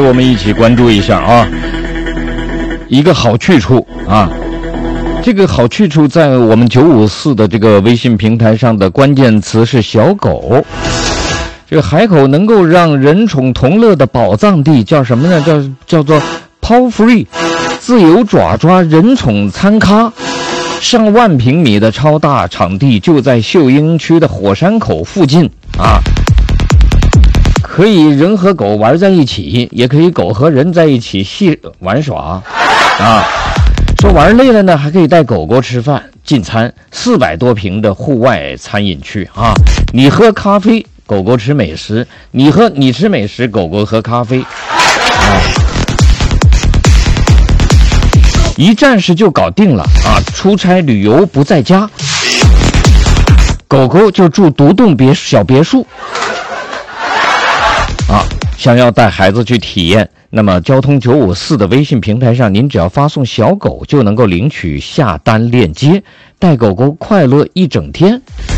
我们一起关注一下啊，一个好去处啊。这个好去处在我们954的这个微信平台上的关键词是小狗。这个海口能够让人宠同乐的宝藏地叫什么呢？叫做 Paw Free， 自由爪爪人宠餐咖。上万平米的超大场地就在秀英区的火山口附近啊，可以人和狗玩在一起，也可以狗和人在一起玩耍啊。说玩累了呢，还可以带狗狗吃饭进餐。400多平的户外餐饮区啊，你喝咖啡，狗狗吃美食；你吃美食，狗狗喝咖啡啊。一站式就搞定了啊！出差旅游不在家，狗狗就住独栋小别墅啊！想要带孩子去体验，那么交通954的微信平台上，您只要发送小狗就能够领取下单链接，带狗狗快乐一整天。